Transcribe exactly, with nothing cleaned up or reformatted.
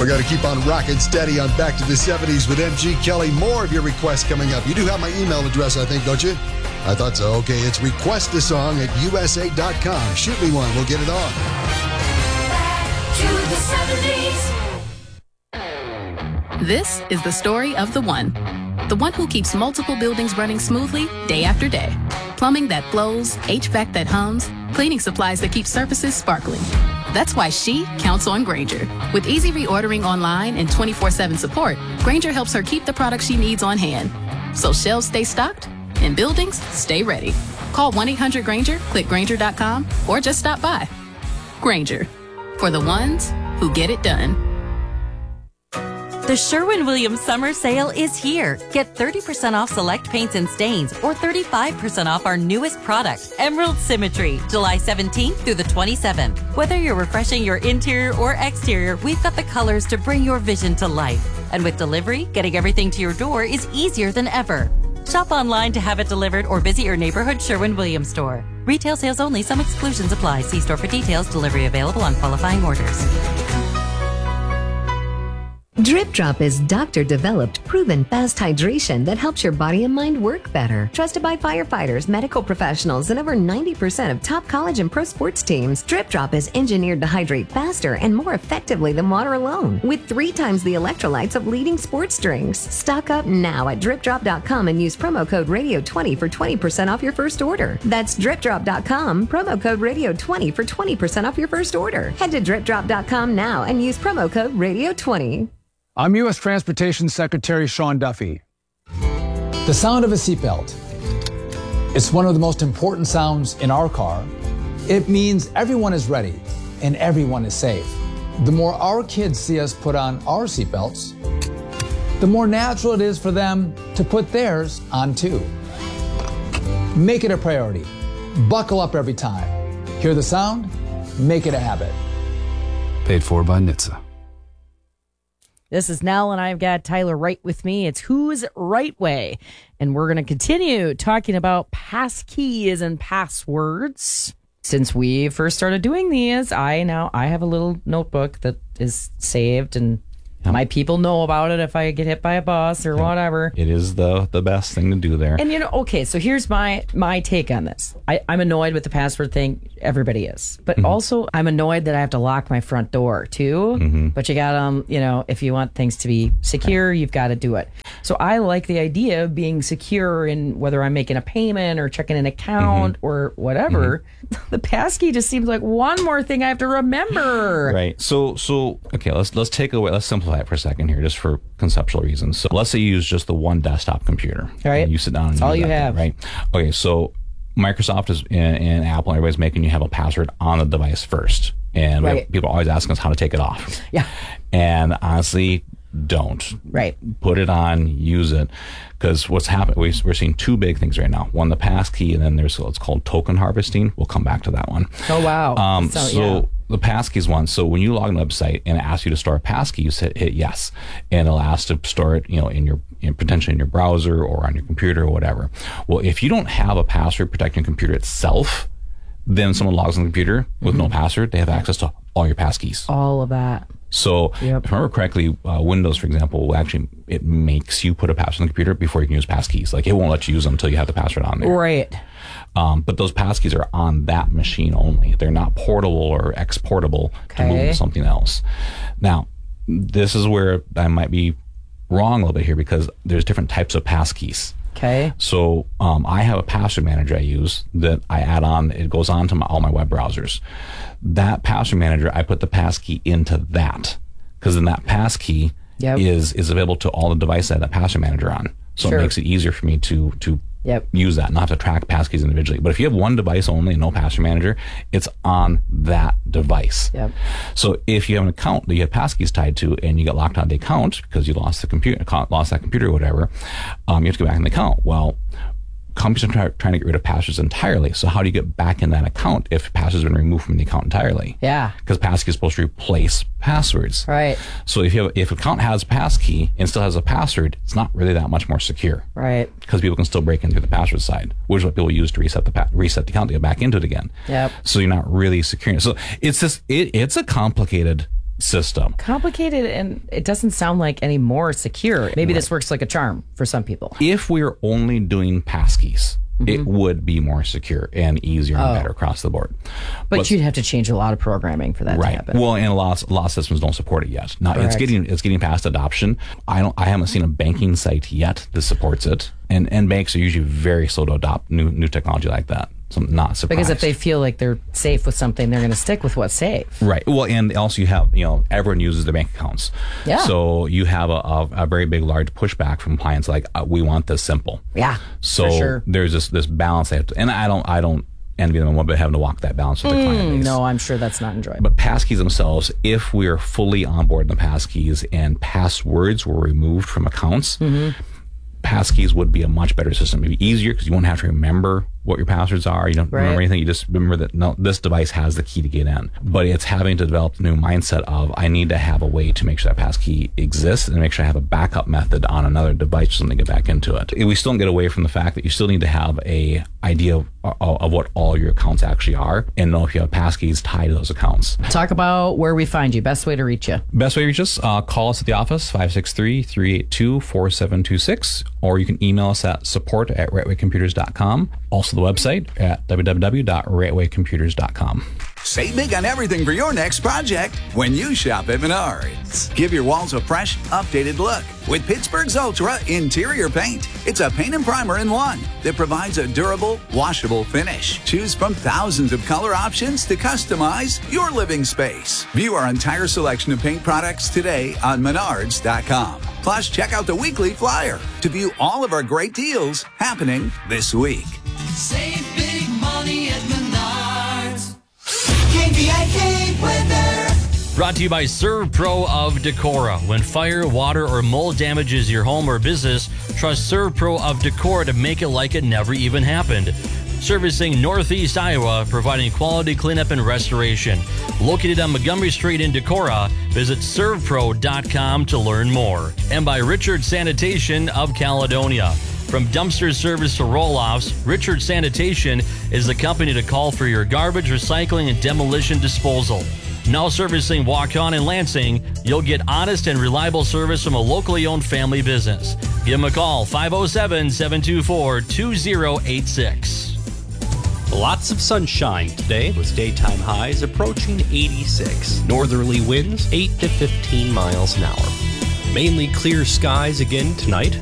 We're going to keep on rocking steady on Back to the seventies with M G Kelly. More of your requests coming up. You do have my email address, I think, don't you? I thought so. Okay, it's request a song at U S A dot com. Shoot me one. We'll get it on. Back to the seventies. This is the story of the one. The one who keeps multiple buildings running smoothly day after day. Plumbing that flows, H V A C that hums, cleaning supplies that keep surfaces sparkling. That's why she counts on Grainger. With easy reordering online and twenty-four seven support, Grainger helps her keep the products she needs on hand. So shelves stay stocked and buildings stay ready. Call one eight hundred Grainger, click Grainger dot com, or just stop by. Grainger, for the ones who get it done. The Sherwin-Williams Summer Sale is here. Get thirty percent off select paints and stains or thirty-five percent off our newest product, Emerald Symmetry, July seventeenth through the twenty-seventh. Whether you're refreshing your interior or exterior, we've got the colors to bring your vision to life. And with delivery, getting everything to your door is easier than ever. Shop online to have it delivered or visit your neighborhood Sherwin-Williams store. Retail sales only. Some exclusions apply. See store for details. Delivery available on qualifying orders. Drip Drop is doctor-developed, proven fast hydration that helps your body and mind work better. Trusted by firefighters, medical professionals, and over ninety percent of top college and pro sports teams, Drip Drop is engineered to hydrate faster and more effectively than water alone, with three times the electrolytes of leading sports drinks. Stock up now at drip drop dot com and use promo code radio twenty for twenty percent off your first order. That's drip drop dot com, promo code radio twenty for twenty percent off your first order. Head to drip drop dot com now and use promo code radio twenty. I'm U S Transportation Secretary Sean Duffy. The sound of a seatbelt. It's one of the most important sounds in our car. It means everyone is ready and everyone is safe. The more our kids see us put on our seatbelts, the more natural it is for them to put theirs on too. Make it a priority. Buckle up every time. Hear the sound? Make it a habit. Paid for by N H T S A. This is Nell, and I've got Tyler Wright with me. It's Who's Right Way. And we're going to continue talking about passkeys and passwords. Since we first started doing these, I now I have a little notebook that is saved, and yep. my people know about it if I get hit by a bus or yep. whatever. It is the the best thing to do there. And, you know, okay, so here's my, my take on this. I, I'm annoyed with the password thing. Everybody is. But mm-hmm. also, I'm annoyed that I have to lock my front door, too. Mm-hmm. But you got to, um, you know, if you want things to be secure, okay. you've got to do it. So I like the idea of being secure in whether I'm making a payment or checking an account mm-hmm. or whatever. Mm-hmm. The passkey just seems like one more thing I have to remember. Right. So, so okay, let's let's take away, let's simplify it for a second here, just for conceptual reasons. So let's say you use just the one desktop computer. All right. And you sit down and That's all you have. Thing, right? Okay, so Microsoft is and, and Apple and everybody's making you have a password on the device first. And right. we have, people are always asking us how to take it off. Yeah. And honestly, don't. Right. Put it on, use it. Because what's happening, we're seeing two big things right now. One, the passkey, and then there's what's called token harvesting. We'll come back to that one. Oh, wow. Um, so, so yeah. the passkey is one. So when you log on a website and it asks you to store a passkey, you hit, hit yes. And it'll ask to store it, you know, in your, in, potentially in your browser or on your computer or whatever. Well, if you don't have a password protecting your computer itself, then someone logs on the computer with mm-hmm. no password, they have access to all your passkeys. All of that. So yep. if I remember correctly, uh, Windows, for example, will actually, it makes you put a password on the computer before you can use passkeys. Like, it won't let you use them until you have the password on there. Right. Um, but those passkeys are on that machine only. They're not portable or exportable okay. to move to something else. Now, this is where I might be wrong a little bit here, because there's different types of passkeys. Okay. So um, I have a password manager I use that I add on. It goes on to my, all my web browsers. That password manager, I put the passkey into that, because then that passkey yep. is is available to all the devices I have that password manager on. So sure. it makes it easier for me to to yep. use that, not to track passkeys individually. But if you have one device only and no password manager, it's on that device. Yep. So if you have an account that you have passkeys tied to and you get locked out of the account because you lost the computer, lost that computer or whatever, um, you have to go back in the account. Well, companies are try, trying to get rid of passwords entirely. So how do you get back in that account if passwords have been removed from the account entirely? Yeah. Because passkey is supposed to replace passwords. Right. So if you have, if an account has a passkey and still has a password, it's not really that much more secure. Right. Because people can still break in through the password side, which is what people use to reset the pa- reset the account to get back into it again. Yep. So you're not really securing it. So it's just it, it's a complicated system. Complicated, and it doesn't sound like any more secure. Maybe this works like a charm for some people. If we're only doing passkeys, Mm-hmm. it would be more secure and easier and Oh. better across the board. But, you'd have to change a lot of programming for that to right. happen. Well, and a lot, of, a lot of systems don't support it yet. Now it's Correct. getting it's getting past adoption. I don't. I haven't seen a banking site yet that supports it, and and banks are usually very slow to adopt new new technology like that. So I'm not surprised. Because if they feel like they're safe with something, they're going to stick with what's safe. Right. Well, and also you have, you know, everyone uses their bank accounts. Yeah. So you have a, a, a very big, large pushback from clients like, uh, we want this simple. Yeah. So for sure. there's this this balance they have to, and I don't I don't envy them one bit having to walk that balance with the client Mm, base. no, I'm sure that's not enjoyable. But passkeys themselves, if we are fully on board in the passkeys and passwords were removed from accounts, Mm-hmm. passkeys would be a much better system. It'd be easier because you won't have to remember what your passwords are. You don't Right. remember anything. You just remember that, no, this device has the key to get in. But it's having to develop the new mindset of, I need to have a way to make sure that passkey exists and make sure I have a backup method on another device so I can get back into it. We still don't get away from the fact that you still need to have a idea of, of, of what all your accounts actually are and know if you have passkeys tied to those accounts. Talk about where we find you. Best way to reach you. Best way to reach us, uh, call us at the office, five six three, three eight two, four seven two six, or you can email us at support at rightway computers dot com. Also the website at w w w dot rightway computers dot com. Save big on everything for your next project when you shop at Menards. Give your walls a fresh, updated look with Pittsburgh's Ultra Interior Paint. It's a paint and primer in one that provides a durable, washable finish. Choose from thousands of color options to customize your living space. View our entire selection of paint products today on menards dot com. Plus, check out the weekly flyer to view all of our great deals happening this week. Save big money at Menards. K V I K weather. Brought to you by ServPro of Decorah. When fire, water, or mold damages your home or business, trust ServPro of Decorah to make it like it never even happened. Servicing Northeast Iowa, providing quality cleanup and restoration. Located on Montgomery Street in Decorah, visit serv pro dot com to learn more. And by Richard Sanitation of Caledonia. From dumpster service to roll-offs, Richard Sanitation is the company to call for your garbage, recycling, and demolition disposal. Now servicing Waukon and Lansing, you'll get honest and reliable service from a locally owned family business. Give them a call, five oh seven, seven two four, two oh eight six. Lots of sunshine today with daytime highs approaching eighty-six. Northerly winds eight to fifteen miles an hour. Mainly clear skies again tonight.